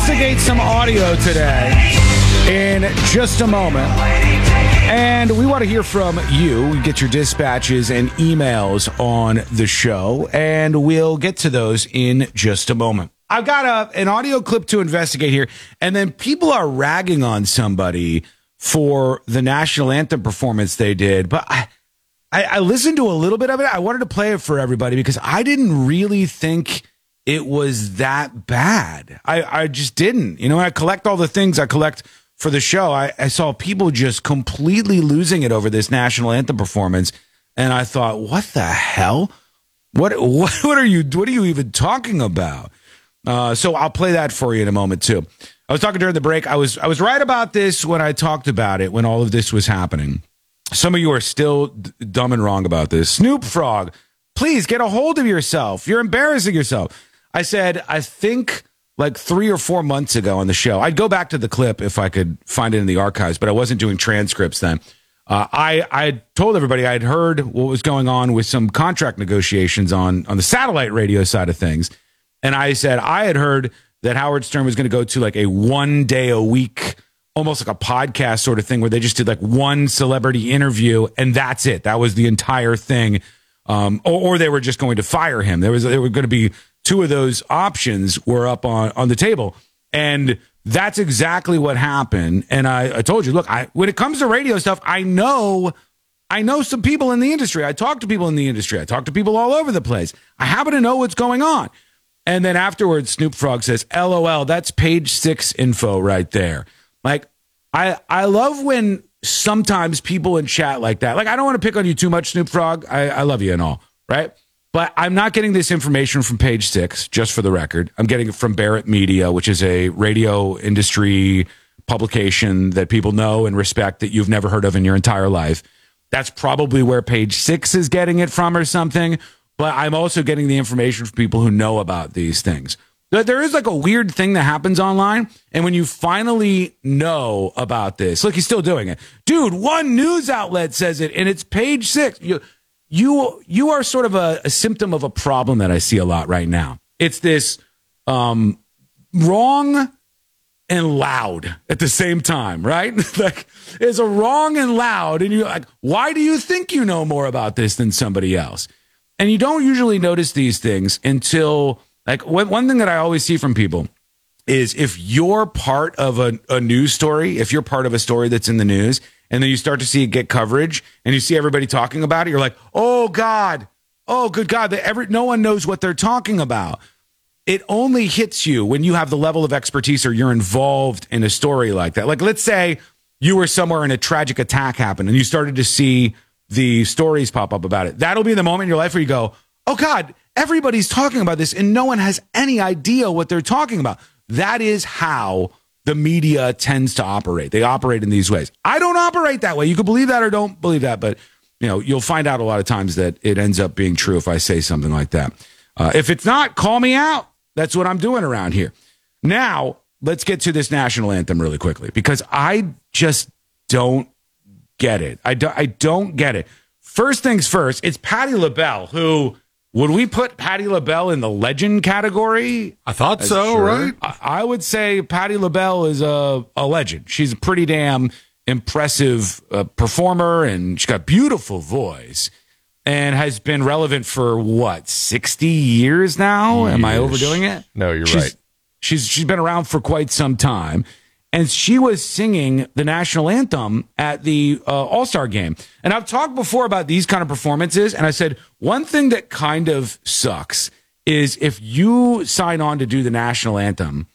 investigate some audio today in just a moment. And we want to hear from you. Get your dispatches and emails on the show, and we'll get to those in just a moment. I've got an audio clip to investigate here, and then people are ragging on somebody for the national anthem performance they did. But I listened to a little bit of it. I wanted to play it for everybody because I didn't really think it was that bad. I just didn't. You know, I collect all the things I collect for the show. I saw people just completely losing it over this national anthem performance, and I thought, what the hell? What are you even talking about? So I'll play that for you in a moment too. I was talking during the break. I was right about this when I talked about it when all of this was happening. Some of you are still dumb and wrong about this. Snoop Frog, please get a hold of yourself. You're embarrassing yourself. I said, I think like 3 or 4 months ago on the show, I'd go back to the clip if I could find it in the archives, but I wasn't doing transcripts then. I told everybody I'd heard what was going on with some contract negotiations on the satellite radio side of things. And I said, I had heard that Howard Stern was going to go to like a 1 day a week, almost like a podcast sort of thing where they just did like one celebrity interview and that's it. That was the entire thing. Or they were just going to fire him. There were going to be 2 of those options were up on the table. And that's exactly what happened. And I told you, look, when it comes to radio stuff, I know some people in the industry. I talk to people in the industry. I talk to people all over the place. I happen to know what's going on. And then afterwards, Snoop Frog says, LOL, that's Page 6 info right there. Like, I love when sometimes people in chat like that, like, I don't want to pick on you too much, Snoop Frog. I love you and all, right? But I'm not getting this information from Page 6, just for the record. I'm getting it from Barrett Media, which is a radio industry publication that people know and respect that you've never heard of in your entire life. That's probably where Page 6 is getting it from or something. But I'm also getting the information from people who know about these things. There is like a weird thing that happens online. And when you finally know about this, look, he's still doing it. Dude, one news outlet says it and it's Page 6. You are sort of a symptom of a problem that I see a lot right now. It's this wrong and loud at the same time, right? Like, it's a wrong and loud. And you're like, why do you think you know more about this than somebody else? And you don't usually notice these things until, like, one thing that I always see from people is if you're part of a news story, if you're part of a story that's in the news, and then you start to see it get coverage, and you see everybody talking about it, you're like, oh, God, oh, good God, no one knows what they're talking about. It only hits you when you have the level of expertise or you're involved in a story like that. Like, let's say you were somewhere and a tragic attack happened, and you started to see the stories pop up about it. That'll be the moment in your life where you go, oh God, everybody's talking about this and no one has any idea what they're talking about. That is how the media tends to operate. They operate in these ways. I don't operate that way. You can believe that or don't believe that, but you know, you'll find out a lot of times that it ends up being true if I say something like that. If it's not, call me out. That's what I'm doing around here. Now, let's get to this national anthem really quickly because I just don't get it. I don't get it. First things first, it's Patti LaBelle, who, would we put Patti LaBelle in the legend category? I thought so, right? I would say Patti LaBelle is a legend. She's a pretty damn impressive performer, and she's got a beautiful voice and has been relevant for, 60 years now? Am I overdoing it? No, you're right. She's been around for quite some time. And she was singing the national anthem at the All-Star game. And I've talked before about these kind of performances, and I said, one thing that kind of sucks is if you sign on to do the national anthem,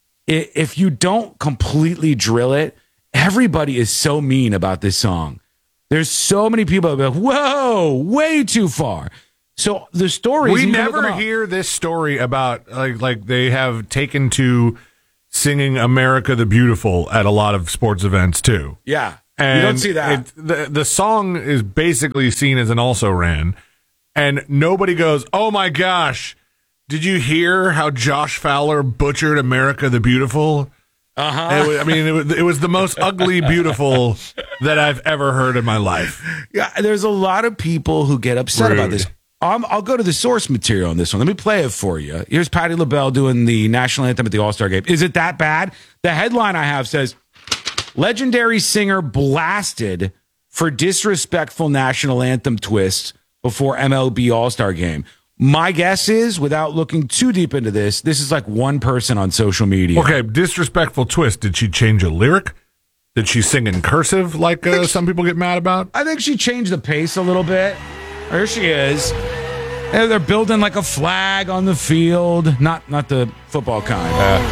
if you don't completely drill it, everybody is so mean about this song. There's so many people that are like, whoa, way too far. So the story... We never hear this story about, like they have taken to... singing America the Beautiful at a lot of sports events, too. Yeah, and you don't see that. The song is basically seen as an also-ran, and nobody goes, oh my gosh, did you hear how Josh Fowler butchered America the Beautiful? Uh-huh. It was the most ugly beautiful that I've ever heard in my life. Yeah, there's a lot of people who get upset about this. I'll go to the source material on this one. Let me play it for you. Here's Patti LaBelle doing the national anthem at the All-Star game. Is it that bad? The headline I have says, legendary singer blasted for disrespectful national anthem twist before MLB All-Star game. My guess is, without looking too deep into this is like one person on social media. Okay, disrespectful twist. Did she change a lyric? Did she sing in cursive like some people get mad about? I think she changed the pace a little bit. There she is. And they're building like a flag on the field. Not the football kind.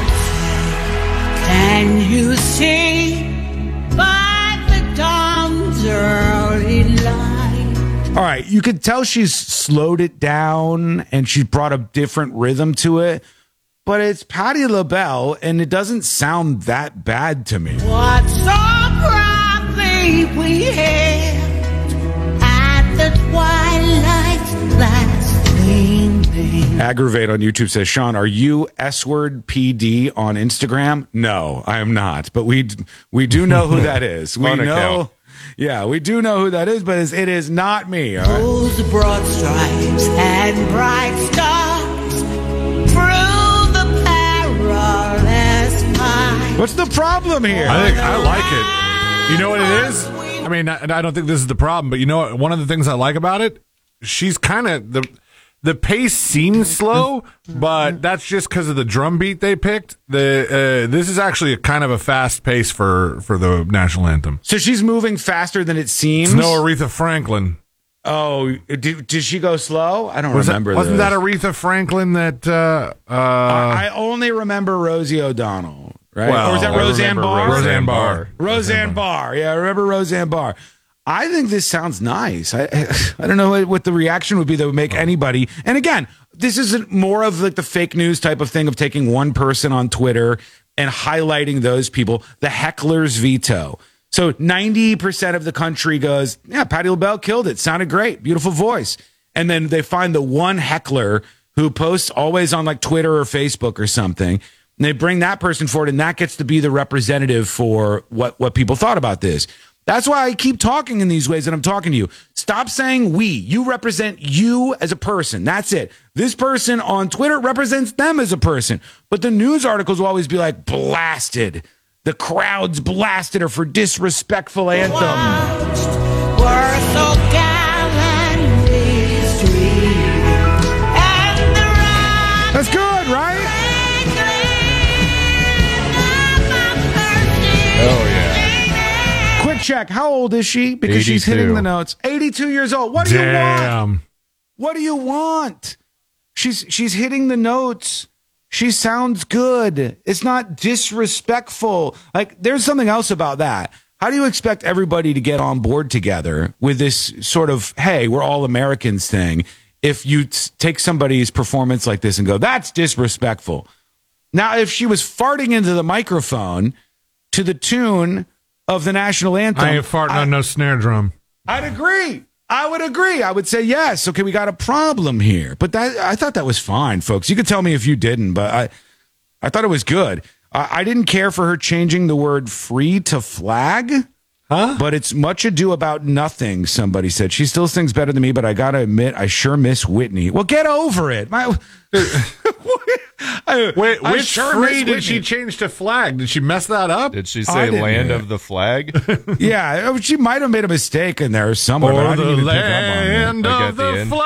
Can you see by the dawn's early light? All right, you could tell she's slowed it down and she's brought a different rhythm to it, but it's Patti LaBelle and it doesn't sound that bad to me. What so proudly we hailed at the twilight's last gleaming. Aggravate on YouTube says, Sean, are you S-word PD on Instagram? No, I am not, but we do know who that is. We know. Account. Yeah, we do know who that is, but it is not me. All right? Those broad stripes and bright stars through the perilous fight. What's the problem here? I like it. You know what it is? I mean, I don't think this is the problem, but you know what? One of the things I like about it, she's kind of the pace seems slow, but that's just because of the drum beat they picked. This is actually a kind of a fast pace for the national anthem. So she's moving faster than it seems? It's no Aretha Franklin. Oh, did she go slow? I don't remember. Wasn't this. that Aretha Franklin that... I only remember Rosie O'Donnell, right? Well, or was that I Roseanne Barr? Roseanne Barr. Roseanne Barr. Yeah, I remember Roseanne Barr. I think this sounds nice. I don't know what the reaction would be that would make anybody. And again, this isn't more of like the fake news type of thing of taking one person on Twitter and highlighting those people. The heckler's veto. So 90% of the country goes, yeah, Patti LaBelle killed it. Sounded great. Beautiful voice. And then they find the one heckler who posts always on like Twitter or Facebook or something. And they bring that person forward, and that gets to be the representative for what people thought about this. That's why I keep talking in these ways that I'm talking to you. Stop saying we. You represent you as a person. That's it. This person on Twitter represents them as a person. But the news articles will always be like, blasted. The crowds blasted her for disrespectful anthem. We're so gallantly streaming, and the rock That's good, right? Oh, yeah. Quick check. How old is she? Because she's 82. hitting the notes. 82 years old. What do you want? Damn. What do you want? She's hitting the notes. She sounds good. It's not disrespectful. Like, there's something else about that. How do you expect everybody to get on board together with this sort of, hey, we're all Americans thing, if you take somebody's performance like this and go, that's disrespectful? Now, if she was farting into the microphone to the tune of the national anthem, I ain't farting on no snare drum. I'd agree. I would agree. I would say yes. Okay, we got a problem here. But I thought that was fine, folks. You could tell me if you didn't, but I thought it was good. I didn't care for her changing the word free to flag. Huh? But it's much ado about nothing, somebody said. She still sings better than me, but I got to admit, I sure miss Whitney. Well, get over it. Wait, I which sure free miss did she Whitney. change to flag? Did she mess that up? Did she I say didn't land hear of the flag? Yeah, she might have made a mistake in there somewhere. but I Or didn't the even pick up on it. land Like of at the the end.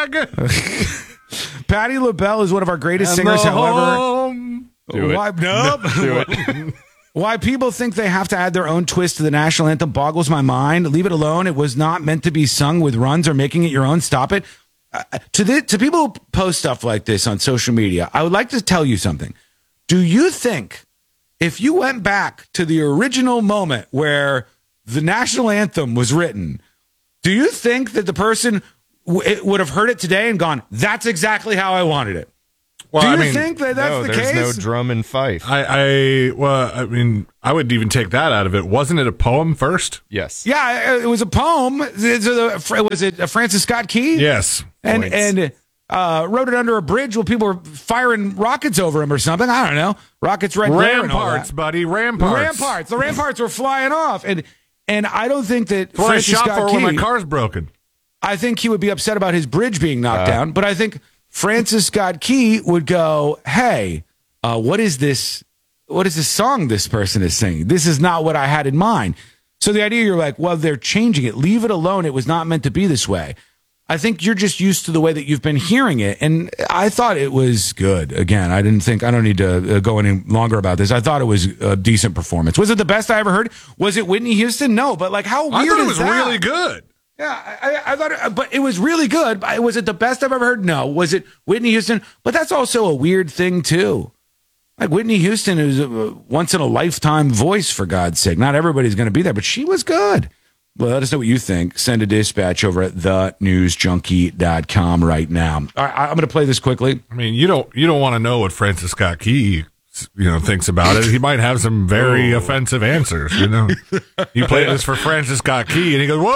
flag. Patti LaBelle is one of our greatest And singers, the however. home. Do it. Why, nope. Do it. Why people think they have to add their own twist to the national anthem boggles my mind. Leave it alone. It was not meant to be sung with runs or making it your own. Stop it. To people who post stuff like this on social media, I would like to tell you something. Do you think if you went back to the original moment where the national anthem was written, do you think that the person would have heard it today and gone, that's exactly how I wanted it? Well, Do you I mean, think that that's No, the there's case? no drum and fife. I would even take that out of it. Wasn't it a poem first? Yes. Yeah, it was a poem. Was it Francis Scott Key? Yes. and Points. wrote it under a bridge while people were firing rockets over him or something. I don't know. Rockets right there. and all Ramparts, that. buddy. Ramparts. Ramparts. The ramparts were flying off, and I don't think that That's what I Francis shop Scott for when my Key. car's broken. I think he would be upset about his bridge being knocked down. But I think Francis Scott Key would go, hey, what is this? What is this song this person is singing? This is not what I had in mind. So the idea, you're like, well, they're changing it. Leave it alone. It was not meant to be this way. I think you're just used to the way that you've been hearing it. And I thought it was good. Again, I don't need to go any longer about this. I thought it was a decent performance. Was it the best I ever heard? Was it Whitney Houston? No, but like how weird I thought it is was that? really good. Yeah, I thought but it was really good. Was it the best I've ever heard? No. Was it Whitney Houston? But that's also a weird thing, too. Like Whitney Houston is a once-in-a-lifetime voice, for God's sake. Not everybody's going to be there, but she was good. Well, let us know what you think. Send a dispatch over at thenewsjunkie.com right now. All right, I'm going to play this quickly. I mean, you don't want to know what Francis Scott Key thinks about it. He might have some very offensive answers. You play this for Francis Scott Key, and he goes,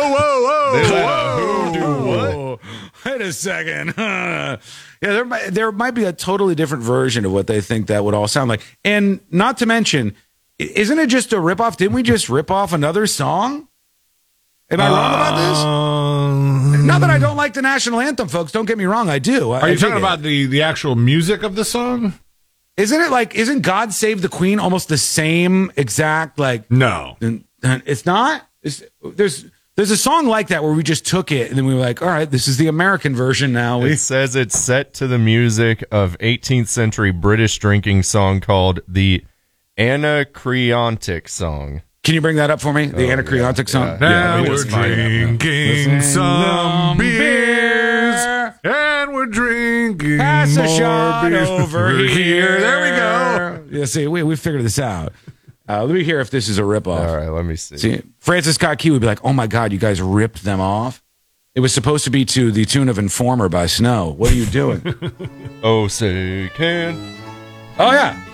whoa. Wait a second. Yeah, there might be a totally different version of what they think that would all sound like. And not to mention, isn't it just a ripoff? Didn't we just rip off another song? Am I wrong about this? Not that I don't like the national anthem, folks. Don't get me wrong. I do. Are you talking about the actual music of the song? Isn't God Save the Queen almost the same exact, like... No. It's not? There's a song like that where we just took it and then we were like, all right, this is the American version now. It says it's set to the music of 18th century British drinking song called the Anacreontic Song. Can you bring that up for me? The Anacreontic song? Now we're drinking some beers, and we're drinking Pass a more shot beers over here. There we go. Yeah, see, we figured this out. Let me hear if this is a ripoff. All right, let me see. See, Francis Scott Key would be like, oh my God, you guys ripped them off? It was supposed to be to the tune of Informer by Snow. What are you doing? Oh, say can. Oh, yeah.